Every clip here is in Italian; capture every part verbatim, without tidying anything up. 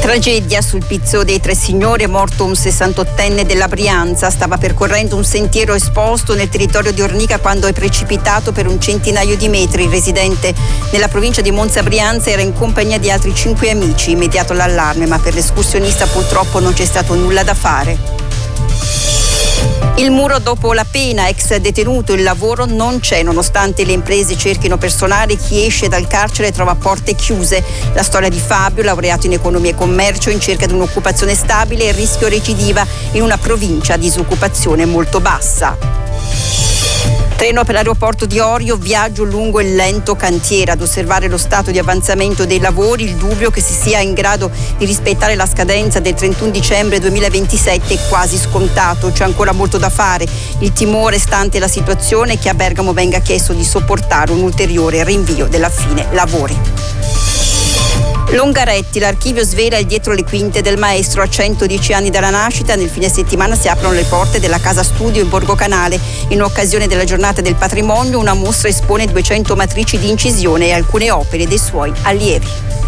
Tragedia sul Pizzo dei Tre Signori, è morto un sessantottenne della Brianza. Stava percorrendo un sentiero esposto nel territorio di Ornica quando è precipitato per un centinaio di metri. Il residente nella provincia di Monza Brianza era in compagnia di altri cinque amici. Immediato l'allarme, ma per l'escursionista purtroppo non c'è stato nulla da fare. Il muro dopo la pena, ex detenuto, il lavoro non c'è. Nonostante le imprese cerchino personale, chi esce dal carcere trova porte chiuse. La storia di Fabio, laureato in economia e commercio, in cerca di un'occupazione stabile e il rischio recidiva in una provincia a disoccupazione molto bassa. Treno per l'aeroporto di Orio, viaggio lungo il lento cantiere. Ad osservare lo stato di avanzamento dei lavori, il dubbio che si sia in grado di rispettare la scadenza del trentuno dicembre duemilaventisette è quasi scontato. C'è ancora molto da fare. Il timore, stante la situazione, è che a Bergamo venga chiesto di sopportare un ulteriore rinvio della fine lavori. Longaretti, l'archivio svela il dietro le quinte del maestro. A centodieci anni dalla nascita, nel fine settimana si aprono le porte della Casa Studio in Borgo Canale. In occasione della giornata del patrimonio, una mostra espone duecento matrici di incisione e alcune opere dei suoi allievi.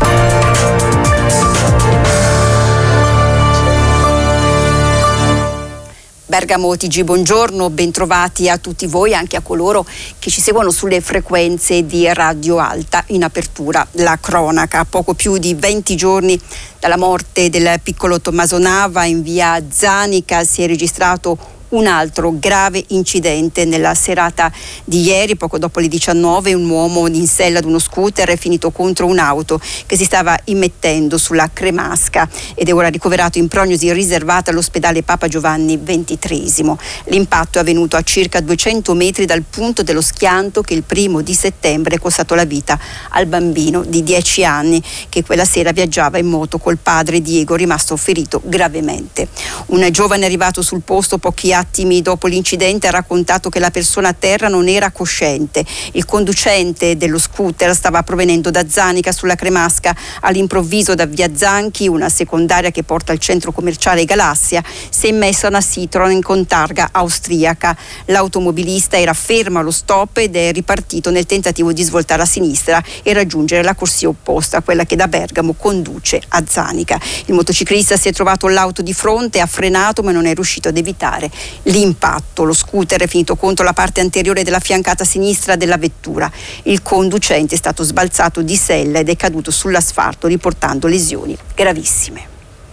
Bergamo T G, buongiorno, bentrovati a tutti voi, anche a coloro che ci seguono sulle frequenze di Radio Alta. In apertura la cronaca, poco più di venti giorni dalla morte del piccolo Tommaso Nava in via Zanica si è registrato un altro grave incidente nella serata di ieri. Poco dopo le diciannove un uomo in sella ad uno scooter è finito contro un'auto che si stava immettendo sulla Cremasca ed è ora ricoverato in prognosi riservata all'ospedale Papa Giovanni ventitreesimo. L'impatto è avvenuto a circa duecento metri dal punto dello schianto che il primo di settembre è costato la vita al bambino di dieci anni che quella sera viaggiava in moto col padre Diego, rimasto ferito gravemente. Un giovane arrivato sul posto pochi attimi dopo l'incidente ha raccontato che la persona a terra non era cosciente. Il conducente dello scooter stava provenendo da Zanica sulla Cremasca. All'improvviso da via Zanchi, una secondaria che porta al centro commerciale Galassia, si è messa una Citroen con targa austriaca. L'automobilista era fermo allo stop ed è ripartito nel tentativo di svoltare a sinistra e raggiungere la corsia opposta, quella che da Bergamo conduce a Zanica. Il motociclista si è trovato l'auto di fronte, ha frenato ma non è riuscito ad evitare l'impatto. Lo scooter è finito contro la parte anteriore della fiancata sinistra della vettura. Il conducente è stato sbalzato di sella ed è caduto sull'asfalto, riportando lesioni gravissime.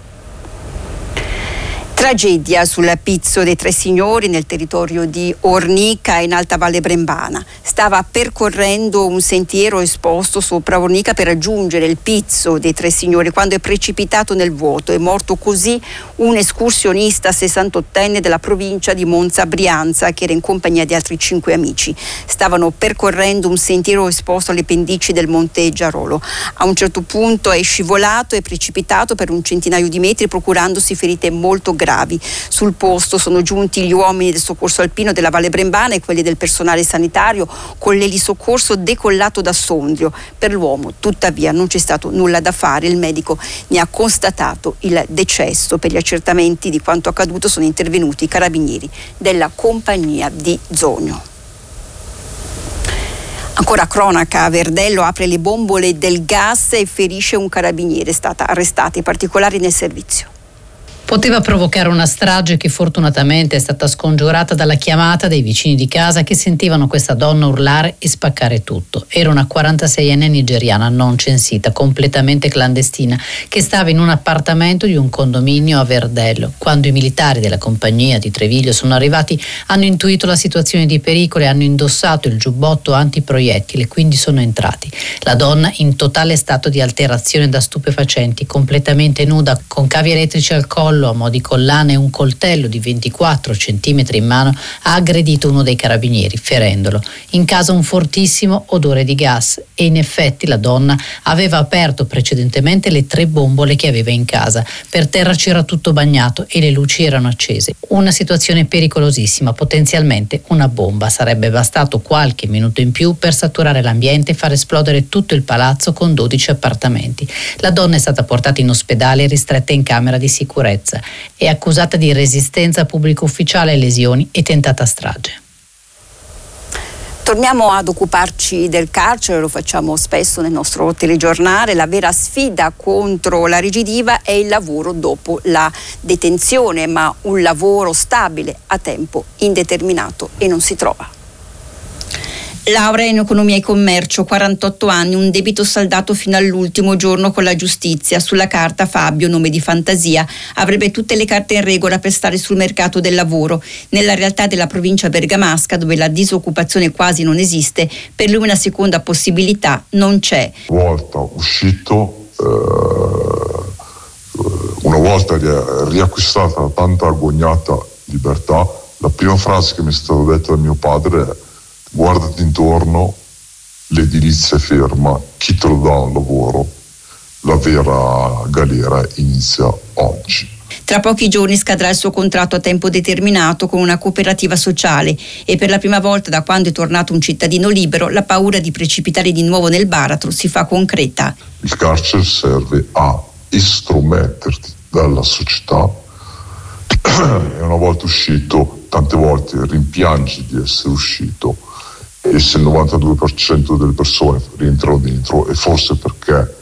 Tragedia sul Pizzo dei Tre Signori nel territorio di Ornica in Alta Valle Brembana. Stava percorrendo un sentiero esposto sopra Ornica per raggiungere il Pizzo dei Tre Signori quando è precipitato nel vuoto. È morto così un escursionista sessantottenne della provincia di Monza Brianza che era in compagnia di altri cinque amici. Stavano percorrendo un sentiero esposto alle pendici del Monte Giarolo. A un certo punto è scivolato e precipitato per un centinaio di metri, procurandosi ferite molto gravi. Sul posto sono giunti gli uomini del soccorso alpino della Valle Brembana e quelli del personale sanitario con l'elisoccorso decollato da Sondrio. Per l'uomo tuttavia non c'è stato nulla da fare, il medico ne ha constatato il decesso. Per gli accertamenti di quanto accaduto sono intervenuti i carabinieri della compagnia di Zogno. Ancora cronaca, Verdello apre le bombole del gas e ferisce un carabiniere, è stata arrestata, i particolari nel servizio. Poteva provocare una strage che fortunatamente è stata scongiurata dalla chiamata dei vicini di casa che sentivano questa donna urlare e spaccare tutto. Era una quarantaseienne nigeriana non censita, completamente clandestina, che stava in un appartamento di un condominio a Verdello. Quando i militari della compagnia di Treviglio sono arrivati, hanno intuito la situazione di pericolo e hanno indossato il giubbotto antiproiettile, quindi sono entrati. La donna, in totale stato di alterazione da stupefacenti, completamente nuda, con cavi elettrici al collo, a mo' di collana e un coltello di ventiquattro centimetri in mano, ha aggredito uno dei carabinieri, ferendolo. In casa un fortissimo odore di gas e in effetti la donna aveva aperto precedentemente le tre bombole che aveva in casa. Per terra c'era tutto bagnato e le luci erano accese. Una situazione pericolosissima, potenzialmente una bomba. Sarebbe bastato qualche minuto in più per saturare l'ambiente e far esplodere tutto il palazzo con dodici appartamenti. La donna è stata portata in ospedale e ristretta in camera di sicurezza. È accusata di resistenza pubblico ufficiale, lesioni e tentata strage. Torniamo ad occuparci del carcere, lo facciamo spesso nel nostro telegiornale. La vera sfida contro la recidiva è il lavoro dopo la detenzione, ma un lavoro stabile a tempo indeterminato e non si trova. Laurea in economia e commercio, quarantotto anni, un debito saldato fino all'ultimo giorno con la giustizia. Sulla carta Fabio, nome di fantasia, avrebbe tutte le carte in regola per stare sul mercato del lavoro. Nella realtà della provincia bergamasca, dove la disoccupazione quasi non esiste, per lui una seconda possibilità non c'è. Una volta uscito, eh, una volta riacquistata tanta agognata libertà, la prima frase che mi è stata detta da mio padre è: guardati intorno, l'edilizia è ferma, chi te lo dà un lavoro? La vera galera inizia oggi. Tra pochi giorni scadrà il suo contratto a tempo determinato con una cooperativa sociale e per la prima volta da quando è tornato un cittadino libero la paura di precipitare di nuovo nel baratro si fa concreta. Il carcere serve a estrometterti dalla società e una volta uscito tante volte rimpiangi di essere uscito. E se il novantadue per cento delle persone rientrano dentro è forse perché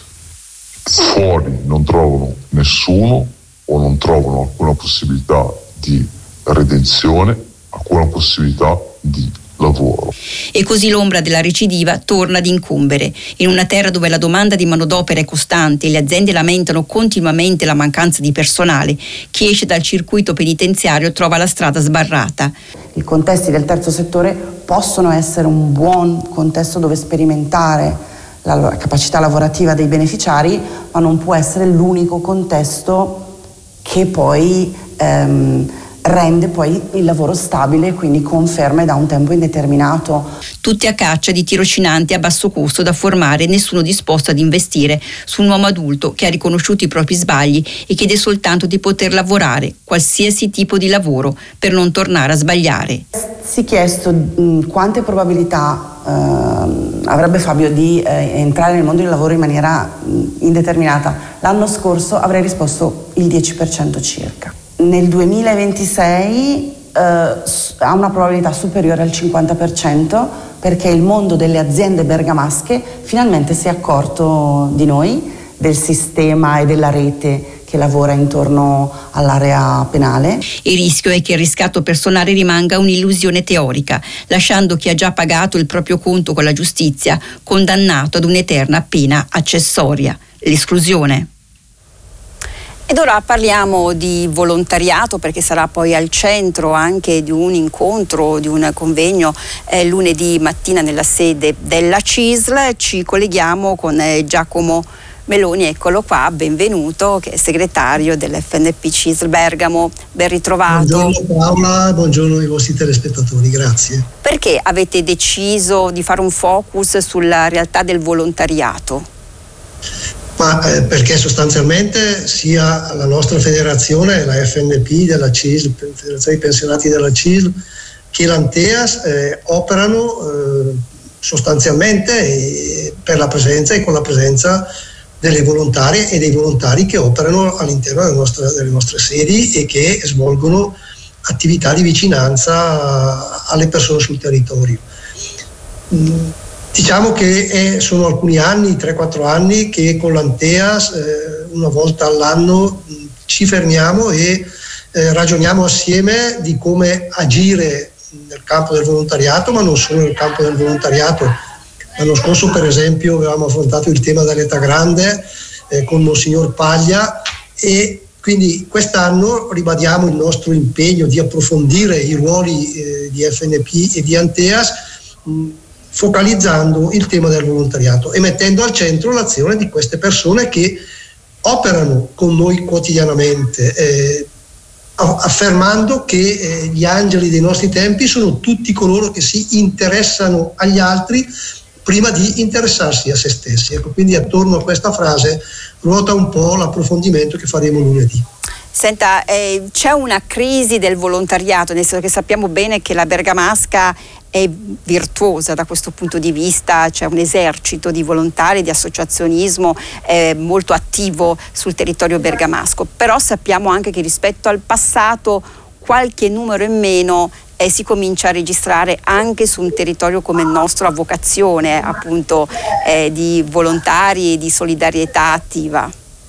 fuori non trovano nessuno o non trovano alcuna possibilità di redenzione, alcuna possibilità di lavoro. E così l'ombra della recidiva torna ad incombere. In una terra dove la domanda di manodopera è costante e le aziende lamentano continuamente la mancanza di personale, chi esce dal circuito penitenziario trova la strada sbarrata. I contesti del terzo settore possono essere un buon contesto dove sperimentare la capacità lavorativa dei beneficiari, ma non può essere l'unico contesto che poi ehm, rende poi il lavoro stabile e quindi conferma da un tempo indeterminato. Tutti a caccia di tirocinanti a basso costo da formare, nessuno disposto ad investire su un uomo adulto che ha riconosciuto i propri sbagli e chiede soltanto di poter lavorare, qualsiasi tipo di lavoro, per non tornare a sbagliare. Si è chiesto mh, quante probabilità eh, avrebbe Fabio di eh, entrare nel mondo del lavoro in maniera mh, indeterminata. L'anno scorso avrei risposto il dieci per cento circa. Nel duemilaventisei eh, ha una probabilità superiore al cinquanta per cento perché il mondo delle aziende bergamasche finalmente si è accorto di noi, del sistema e della rete che lavora intorno all'area penale. Il rischio è che il riscatto personale rimanga un'illusione teorica, lasciando chi ha già pagato il proprio conto con la giustizia condannato ad un'eterna pena accessoria, l'esclusione. Ed ora parliamo di volontariato, perché sarà poi al centro anche di un incontro, di un convegno eh, lunedì mattina nella sede della C I S L. Ci colleghiamo con eh, Giacomo Meloni, eccolo qua, benvenuto, che è segretario dell'F N P C I S L Bergamo. Ben ritrovato. Buongiorno Paola, buongiorno ai vostri telespettatori, grazie. Perché avete deciso di fare un focus sulla realtà del volontariato? Ma eh, perché sostanzialmente sia la nostra federazione, la F N P della C I S L, Federazione dei Pensionati della C I S L, che l'Anteas eh, operano eh, sostanzialmente eh, per la presenza e con la presenza delle volontarie e dei volontari che operano all'interno delle nostre, delle nostre sedi e che svolgono attività di vicinanza alle persone sul territorio. Mm. Diciamo che è, sono alcuni anni, tre quattro anni, che con l'Anteas eh, una volta all'anno mh, ci fermiamo e eh, ragioniamo assieme di come agire nel campo del volontariato, ma non solo nel campo del volontariato. L'anno scorso, per esempio, avevamo affrontato il tema dell'età grande eh, con Monsignor Paglia e quindi quest'anno ribadiamo il nostro impegno di approfondire i ruoli eh, di F N P e di Anteas, mh, focalizzando il tema del volontariato e mettendo al centro l'azione di queste persone che operano con noi quotidianamente, eh, affermando che eh, gli angeli dei nostri tempi sono tutti coloro che si interessano agli altri prima di interessarsi a se stessi. Ecco, quindi attorno a questa frase ruota un po' l'approfondimento che faremo lunedì. Senta, eh, c'è una crisi del volontariato, nel senso che sappiamo bene che la bergamasca è virtuosa da questo punto di vista, c'è un esercito di volontari, di associazionismo eh, molto attivo sul territorio bergamasco, però sappiamo anche che rispetto al passato qualche numero in meno eh, si comincia a registrare anche su un territorio come il nostro a vocazione appunto eh, di volontari e di solidarietà attiva.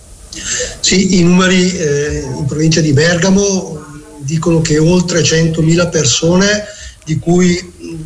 Sì, i numeri eh, in provincia di Bergamo dicono che oltre centomila persone, di cui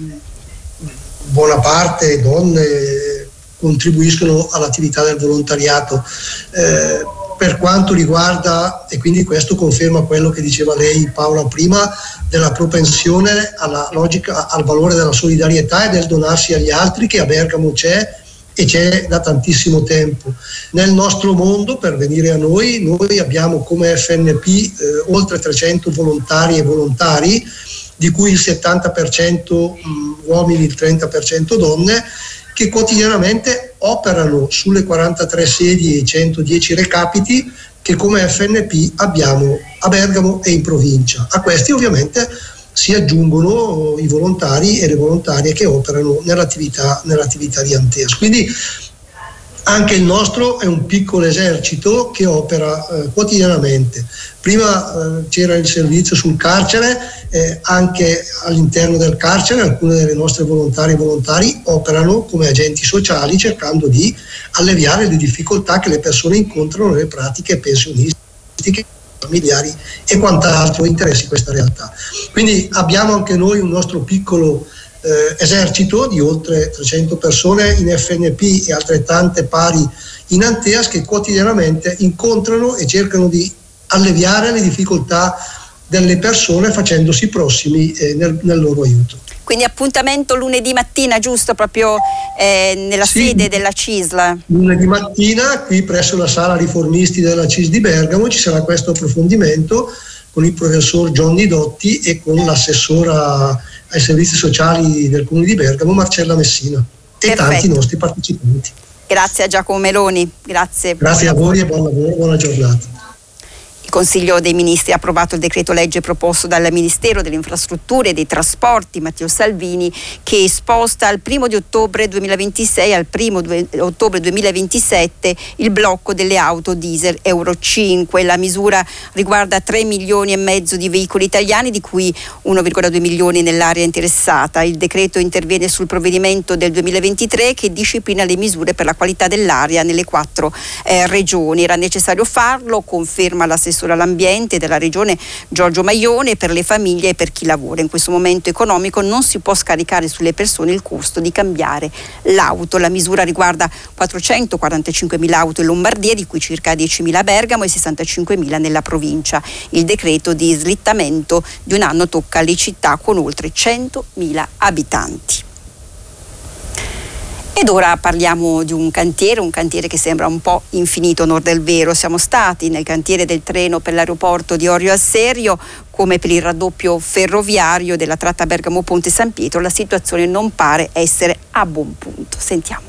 mh, buona parte donne, contribuiscono all'attività del volontariato. Eh, per quanto riguarda, e quindi questo conferma quello che diceva lei Paola prima, della propensione alla logica, al valore della solidarietà e del donarsi agli altri, che a Bergamo c'è e c'è da tantissimo tempo. Nel nostro mondo, per venire a noi, noi abbiamo come F N P eh, oltre trecento volontari e volontari, di cui il settanta per cento mh, uomini, il trenta per cento donne, che quotidianamente operano sulle quarantatré sedi e i centodieci recapiti che come F N P abbiamo a Bergamo e in provincia. A questi ovviamente si aggiungono i volontari e le volontarie che operano nell'attività, nell'attività di Anteas. Quindi anche il nostro è un piccolo esercito che opera eh, quotidianamente. Prima eh, c'era il servizio sul carcere, eh, anche all'interno del carcere alcune delle nostre volontarie e volontari operano come agenti sociali, cercando di alleviare le difficoltà che le persone incontrano nelle pratiche pensionistiche, familiari e quant'altro interessi questa realtà. Quindi abbiamo anche noi un nostro piccolo eh, esercito di oltre trecento persone in F N P e altrettante pari in Anteas, che quotidianamente incontrano e cercano di alleviare le difficoltà delle persone facendosi prossimi eh, nel, nel loro aiuto. Quindi appuntamento lunedì mattina, giusto, proprio eh, nella sì, sede della C I S L? Lunedì mattina qui presso la sala riformisti della C I S L di Bergamo ci sarà questo approfondimento con il professor Gianni Dotti e con l'assessora ai servizi sociali del Comune di Bergamo Marcella Messina. Perfetto. E tanti nostri partecipanti. Grazie a Giacomo Meloni. Grazie. Grazie a voi e buon lavoro, buona giornata. Il Consiglio dei Ministri ha approvato il decreto legge proposto dal Ministero delle Infrastrutture e dei Trasporti Matteo Salvini, che sposta al primo di ottobre duemilaventisei al primo di ottobre duemilaventisette il blocco delle auto diesel Euro cinque. La misura riguarda tre milioni e mezzo di veicoli italiani, di cui uno virgola due milioni nell'area interessata. Il decreto interviene sul provvedimento del duemilaventitré che disciplina le misure per la qualità dell'aria nelle quattro eh, regioni. Era necessario farlo, conferma l'assessore all'ambiente della regione Giorgio Maione. Per le famiglie e per chi lavora in questo momento economico non si può scaricare sulle persone il costo di cambiare l'auto. La misura riguarda quattrocentoquarantacinquemila auto in Lombardia, di cui circa diecimila a Bergamo e sessantacinquemila nella provincia. Il decreto di slittamento di un anno tocca le città con oltre centomila abitanti. Ed ora parliamo di un cantiere, un cantiere che sembra un po' infinito, onor del vero. Siamo stati nel cantiere del treno per l'aeroporto di Orio al Serio, come per il raddoppio ferroviario della tratta Bergamo-Ponte San Pietro. La situazione non pare essere a buon punto. Sentiamo.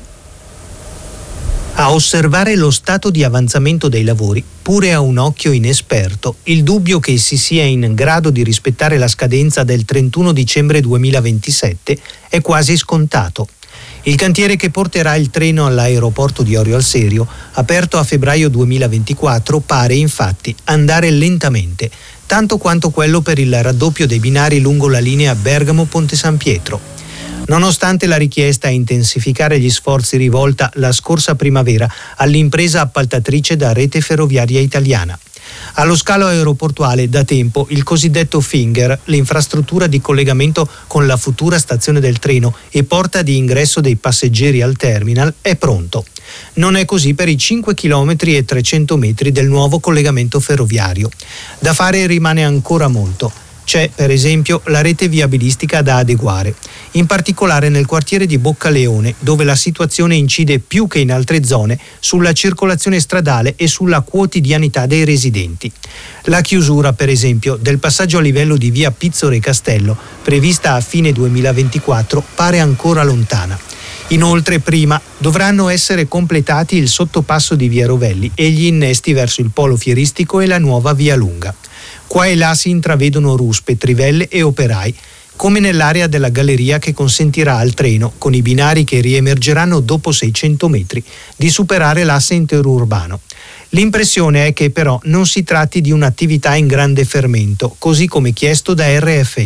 A osservare lo stato di avanzamento dei lavori, pure a un occhio inesperto, il dubbio che si sia in grado di rispettare la scadenza del trentuno dicembre duemilaventisette è quasi scontato. Il cantiere che porterà il treno all'aeroporto di Orio al Serio, aperto a febbraio duemilaventiquattro, pare infatti andare lentamente, tanto quanto quello per il raddoppio dei binari lungo la linea Bergamo-Ponte San Pietro. Nonostante la richiesta a intensificare gli sforzi rivolta la scorsa primavera all'impresa appaltatrice da Rete Ferroviaria Italiana. Allo scalo aeroportuale da tempo il cosiddetto Finger, l'infrastruttura di collegamento con la futura stazione del treno e porta di ingresso dei passeggeri al terminal, è pronto. Non è così per i cinque chilometri e trecento metri del nuovo collegamento ferroviario. Da fare rimane ancora molto. C'è, per esempio, la rete viabilistica da adeguare, in particolare nel quartiere di Boccaleone, dove la situazione incide più che in altre zone sulla circolazione stradale e sulla quotidianità dei residenti. La chiusura, per esempio, del passaggio a livello di via Pizzore Castello, prevista a fine duemilaventiquattro, pare ancora lontana. Inoltre, prima dovranno essere completati il sottopasso di via Rovelli e gli innesti verso il polo fieristico e la nuova via Lunga. Qua e là si intravedono ruspe, trivelle e operai, come nell'area della galleria che consentirà al treno, con i binari che riemergeranno dopo seicento metri, di superare l'asse interurbano. L'impressione è che però non si tratti di un'attività in grande fermento, così come chiesto da R F I.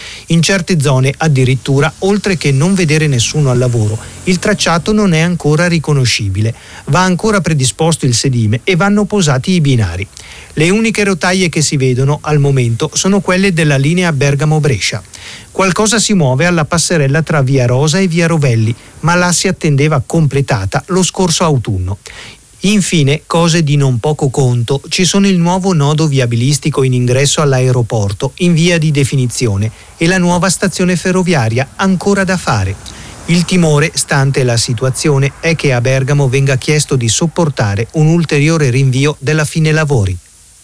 In certe zone addirittura, oltre che non vedere nessuno al lavoro, il tracciato non è ancora riconoscibile. Va ancora predisposto il sedime e vanno posati i binari. Le uniche rotaie che si vedono al momento sono quelle della linea Bergamo-Brescia. Qualcosa si muove alla passerella tra Via Rosa e Via Rovelli, ma la si attendeva completata lo scorso autunno. Infine, cose di non poco conto, ci sono il nuovo nodo viabilistico in ingresso all'aeroporto in via di definizione e la nuova stazione ferroviaria ancora da fare. Il timore, stante la situazione, è che a Bergamo venga chiesto di sopportare un ulteriore rinvio della fine lavori.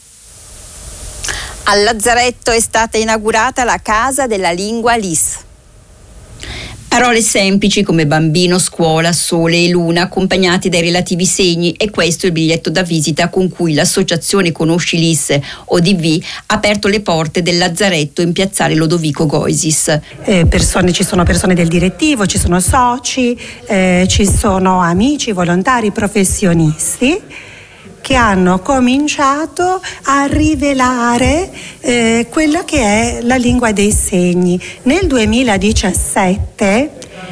Al Lazzaretto è stata inaugurata la Casa della Lingua L I S. Parole semplici come bambino, scuola, sole e luna, accompagnati dai relativi segni, e questo è il biglietto da visita con cui l'associazione Conosci L I S O D V ha aperto le porte del Lazzaretto in piazzale Lodovico Goisis. Eh, persone, ci sono persone del direttivo, ci sono soci, eh, ci sono amici, volontari, professionisti che hanno cominciato a rivelare eh, quella che è la lingua dei segni. Nel duemiladiciassette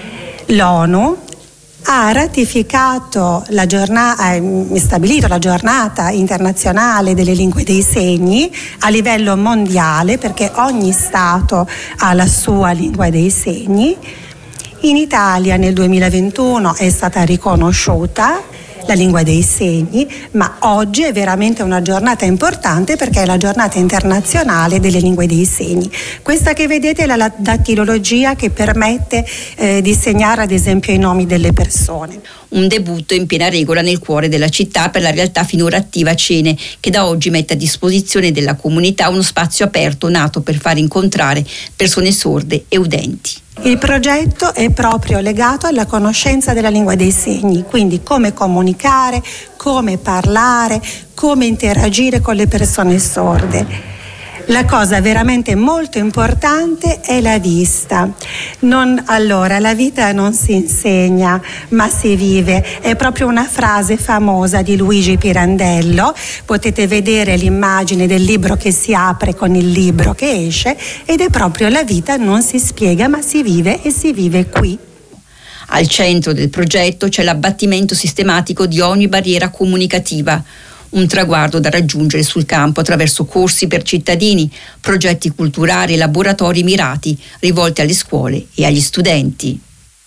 l'ONU ha ratificato la giornata, ha stabilito la giornata internazionale delle lingue dei segni a livello mondiale, perché ogni Stato ha la sua lingua dei segni. In Italia nel duemilaventuno è stata riconosciuta la lingua dei segni, ma oggi è veramente una giornata importante perché è la giornata internazionale delle lingue dei segni. Questa che vedete è la dattilologia che permette eh, di segnare ad esempio i nomi delle persone. Un debutto in piena regola nel cuore della città per la realtà finora attiva Cene, che da oggi mette a disposizione della comunità uno spazio aperto nato per far incontrare persone sorde e udenti. Il progetto è proprio legato alla conoscenza della lingua dei segni, quindi come comunicare, come parlare, come interagire con le persone sorde. La cosa veramente molto importante è la vista. Non, allora, la vita non si insegna, ma si vive. È proprio una frase famosa di Luigi Pirandello. Potete vedere l'immagine del libro che si apre con il libro che esce, ed è proprio la vita non si spiega, ma si vive, e si vive qui. Al centro del progetto c'è l'abbattimento sistematico di ogni barriera comunicativa. Un traguardo da raggiungere sul campo attraverso corsi per cittadini, progetti culturali e laboratori mirati rivolti alle scuole e agli studenti.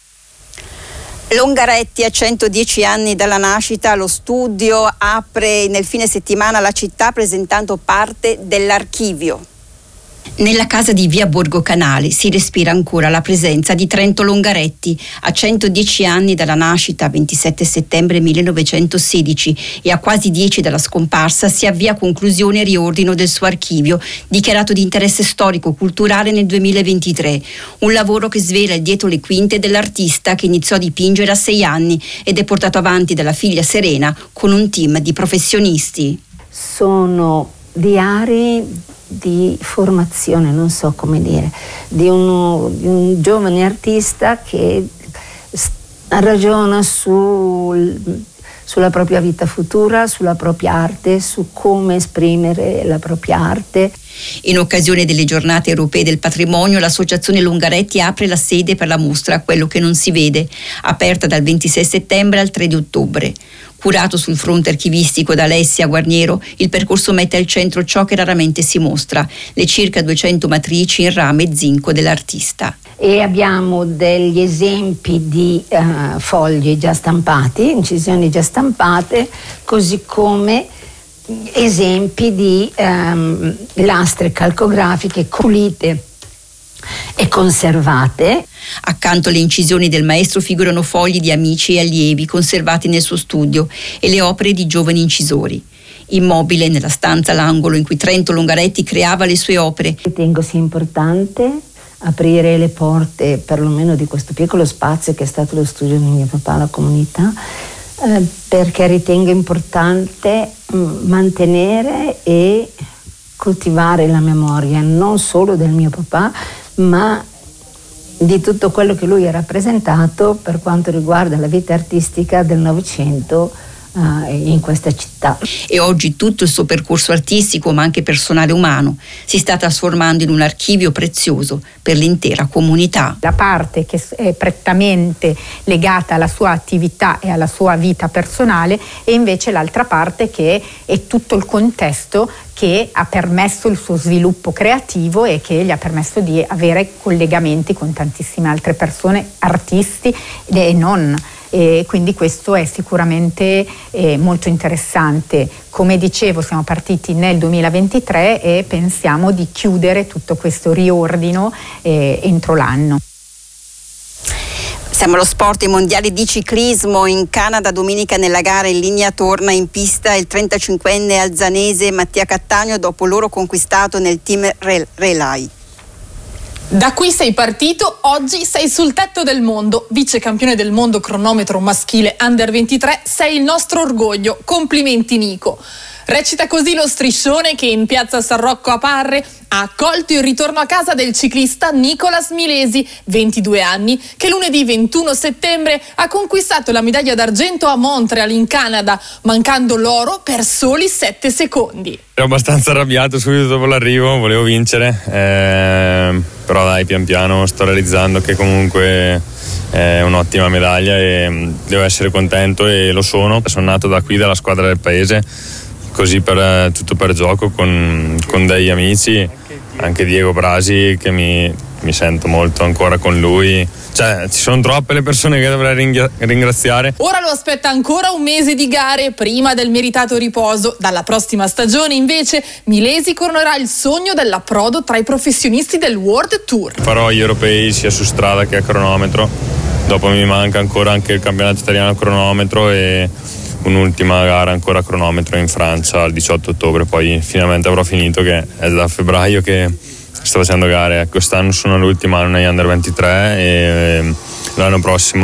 Longaretti, a centodieci anni dalla nascita, lo studio apre nel fine settimana la città presentando parte dell'archivio. Nella casa di via Borgo Canale si respira ancora la presenza di Trento Longaretti, a centodieci anni dalla nascita, ventisette settembre millenovecentosedici, e a quasi dieci dalla scomparsa si avvia a conclusione e riordino del suo archivio, dichiarato di interesse storico-culturale nel duemilaventitré. Un lavoro che svela il dietro le quinte dell'artista che iniziò a dipingere a sei anni ed è portato avanti dalla figlia Serena con un team di professionisti. Sono diari di formazione, non so come dire, di, uno, di un giovane artista che ragiona sul, sulla propria vita futura, sulla propria arte, su come esprimere la propria arte. In occasione delle giornate europee del patrimonio, l'associazione Longaretti apre la sede per la mostra Quello che non si vede, aperta dal ventisei settembre al tre di ottobre. Curato sul fronte archivistico da Alessia Guarniero, il percorso mette al centro ciò che raramente si mostra, le circa duecento matrici in rame e zinco dell'artista. E abbiamo degli esempi di uh, fogli già stampati, incisioni già stampate, così come esempi di um, lastre calcografiche pulite e conservate. Accanto alle incisioni del maestro figurano fogli di amici e allievi conservati nel suo studio e le opere di giovani incisori. Immobile nella stanza all'angolo in cui Trento Longaretti creava le sue opere. Ritengo sia importante aprire le porte perlomeno di questo piccolo spazio che è stato lo studio di mio papà, la comunità, eh, perché ritengo importante mh, mantenere e coltivare la memoria non solo del mio papà, ma di tutto quello che lui ha rappresentato per quanto riguarda la vita artistica del Novecento uh, in questa città. E oggi tutto il suo percorso artistico, ma anche personale umano, si sta trasformando in un archivio prezioso per l'intera comunità. La parte che è prettamente legata alla sua attività e alla sua vita personale, e invece l'altra parte che è tutto il contesto che ha permesso il suo sviluppo creativo e che gli ha permesso di avere collegamenti con tantissime altre persone, artisti e non. E quindi questo è sicuramente eh, molto interessante. Come dicevo, siamo partiti nel duemilaventitré e pensiamo di chiudere tutto questo riordino eh, entro l'anno. Siamo allo sport, i mondiali di ciclismo in Canada. Domenica nella gara in linea torna in pista il trentacinquenne alzanese Mattia Cattaneo dopo l'oro conquistato nel team Relay. Da qui sei partito, oggi sei sul tetto del mondo, vice campione del mondo cronometro maschile under ventitré, sei il nostro orgoglio. Complimenti Nico. Recita così lo striscione che in piazza San Rocco a Parre ha accolto il ritorno a casa del ciclista Nicolas Milesi, ventidue anni, che lunedì ventuno settembre ha conquistato la medaglia d'argento a Montreal in Canada, mancando l'oro per soli sette secondi. Ero abbastanza arrabbiato subito dopo l'arrivo, volevo vincere, eh, però dai, pian piano sto realizzando che comunque è un'ottima medaglia e devo essere contento, e lo sono. Sono nato da qui, dalla squadra del paese, così per tutto per gioco, con, con degli amici, anche Diego Brasi, che mi, mi sento molto ancora con lui. Cioè, ci sono troppe le persone che dovrei ringhia- ringraziare. Ora lo aspetta ancora un mese di gare prima del meritato riposo. Dalla prossima stagione invece Milesi coronerà il sogno dell'approdo tra i professionisti del World Tour. Farò gli europei sia su strada che a cronometro, dopo mi manca ancora anche il campionato italiano a cronometro e un'ultima gara ancora a cronometro in Francia il diciotto ottobre, poi finalmente avrò finito, che è da febbraio che sto facendo gare. Quest'anno sono l'ultimo anno negli under ventitré e l'anno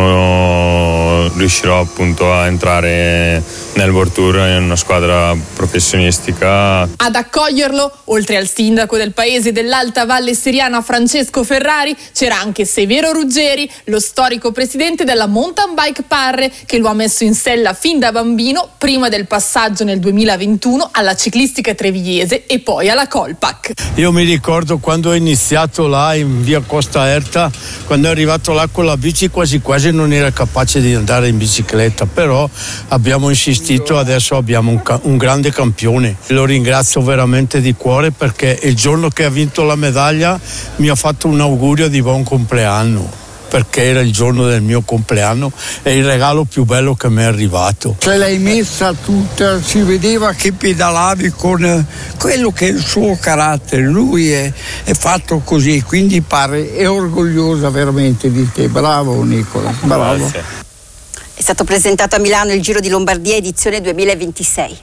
prossimo riuscirò appunto a entrare nel World Tour in una squadra professionistica. Ad accoglierlo, oltre al sindaco del paese dell'Alta Valle Seriana Francesco Ferrari, c'era anche Severo Ruggeri, lo storico presidente della Mountain Bike Parre, che lo ha messo in sella fin da bambino, prima del passaggio nel duemilaventuno alla ciclistica trevigliese e poi alla Colpac. Io mi ricordo quando ho iniziato là in via Costa Erta, quando è arrivato là con la bici quasi quasi non era capace di andare in bicicletta, però abbiamo insistito, adesso abbiamo un, ca- un grande campione. Lo ringrazio veramente di cuore, perché il giorno che ha vinto la medaglia mi ha fatto un augurio di buon compleanno, perché era il giorno del mio compleanno, è il regalo più bello che mi è arrivato. Se l'hai messa tutta, si vedeva che pedalavi con quello che è il suo carattere, lui è, è fatto così, quindi pare è orgogliosa veramente di te. Bravo Nicola, bravo. Grazie. È stato presentato a Milano il Giro di Lombardia edizione duemilaventisei.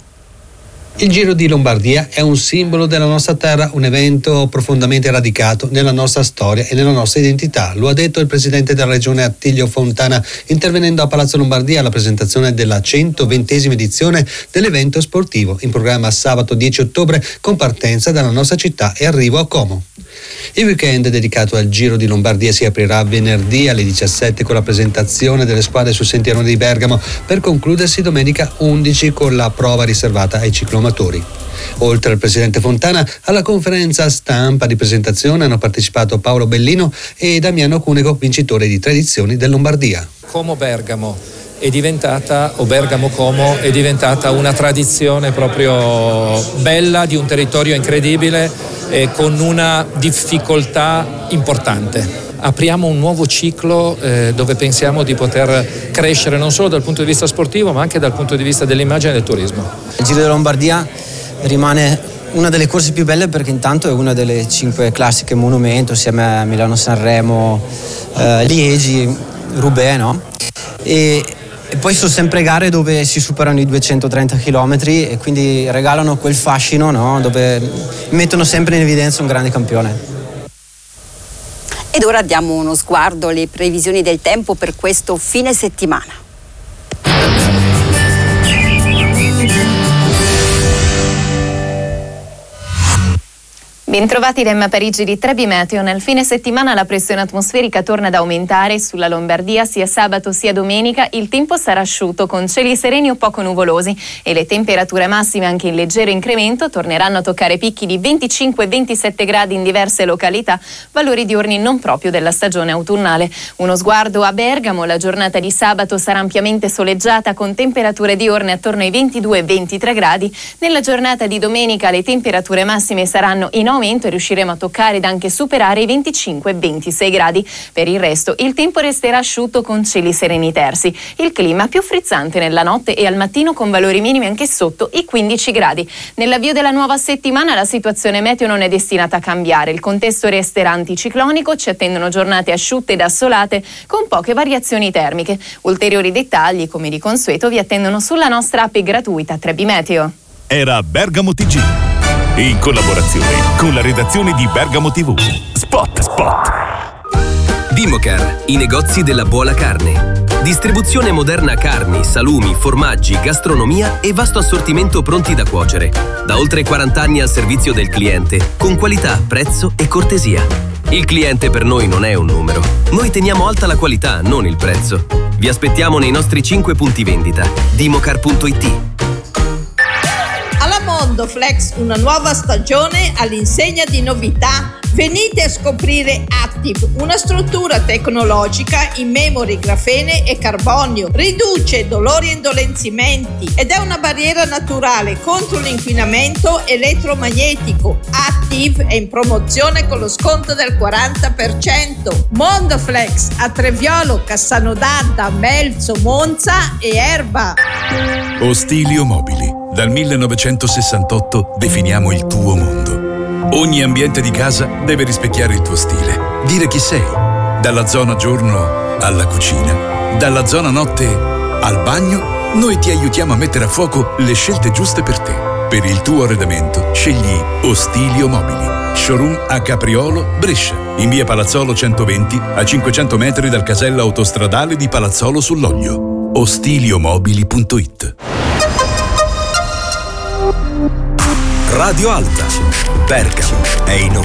Il Giro di Lombardia è un simbolo della nostra terra, un evento profondamente radicato nella nostra storia e nella nostra identità. Lo ha detto il presidente della regione Attilio Fontana, intervenendo a Palazzo Lombardia alla presentazione della centoventesima edizione dell'evento sportivo, in programma sabato dieci ottobre, con partenza dalla nostra città e arrivo a Como. Il weekend dedicato al Giro di Lombardia si aprirà venerdì alle diciassette con la presentazione delle squadre sul sentierone di Bergamo, per concludersi domenica undici con la prova riservata ai cicloamatori. Oltre al presidente Fontana, alla conferenza stampa di presentazione hanno partecipato Paolo Bellino e Damiano Cunego, vincitore di tre edizioni del Lombardia. Como Bergamo è diventata, o Bergamo Como è diventata una tradizione proprio bella, di un territorio incredibile e con una difficoltà importante. Apriamo un nuovo ciclo eh, dove pensiamo di poter crescere non solo dal punto di vista sportivo, ma anche dal punto di vista dell'immagine e del turismo. Il Giro della Lombardia rimane una delle corse più belle, perché intanto è una delle cinque classiche monumento, assieme a Milano-Sanremo, eh, Liegi, Roubaix, no? E, e poi sono sempre gare dove si superano i duecentotrenta chilometri e quindi regalano quel fascino, no? Dove mettono sempre in evidenza un grande campione. Ed ora diamo uno sguardo alle previsioni del tempo per questo fine settimana. Bentrovati da Emma Parigi di Trebi Meteo. Nel fine settimana la pressione atmosferica torna ad aumentare sulla Lombardia sia sabato sia domenica. Il tempo sarà asciutto con cieli sereni o poco nuvolosi e le temperature massime, anche in leggero incremento, torneranno a toccare picchi di venticinque ventisette gradi in diverse località, valori diurni non proprio della stagione autunnale. Uno sguardo a Bergamo: la giornata di sabato sarà ampiamente soleggiata con temperature diurne attorno ai ventidue ventitré gradi. Nella giornata di domenica le temperature massime saranno in aumento e riusciremo a toccare ed anche superare i venticinque ventisei gradi. Per il resto il tempo resterà asciutto con cieli sereni tersi. Il clima più frizzante nella notte e al mattino con valori minimi anche sotto i quindici gradi. Nell'avvio della nuova settimana la situazione meteo non è destinata a cambiare. Il contesto resterà anticiclonico, ci attendono giornate asciutte ed assolate con poche variazioni termiche. Ulteriori dettagli, come di consueto, vi attendono sulla nostra app gratuita Trebi Meteo. Era Bergamo T G, in collaborazione con la redazione di Bergamo tivù. Spot, spot. Dimocar, i negozi della buona carne. Distribuzione moderna carni, salumi, formaggi, gastronomia e vasto assortimento pronti da cuocere. Da oltre quaranta anni al servizio del cliente, con qualità, prezzo e cortesia. Il cliente per noi non è un numero. Noi teniamo alta la qualità, non il prezzo. Vi aspettiamo nei nostri cinque punti vendita. dimocar punto it. Alla Mondoflex una nuova stagione all'insegna di novità. Venite a scoprire Active, una struttura tecnologica in memory, grafene e carbonio. Riduce dolori e indolenzimenti ed è una barriera naturale contro l'inquinamento elettromagnetico. Active è in promozione con lo sconto del quaranta per cento. Mondoflex a Treviolo, Cassano d'Adda, Melzo, Monza e Erba. Ostilio Mobili. Dal millenovecentosessantotto definiamo il tuo mondo. Ogni ambiente di casa deve rispecchiare il tuo stile, dire chi sei. Dalla zona giorno alla cucina, dalla zona notte al bagno, noi ti aiutiamo a mettere a fuoco le scelte giuste per te. Per il tuo arredamento scegli Ostilio Mobili. Showroom a Capriolo, Brescia, in via Palazzolo centoventi, a cinquecento metri dal casello autostradale di Palazzolo sull'Oglio. ostilio-mobili punto it. Radio Alta, Bergamo è in onda.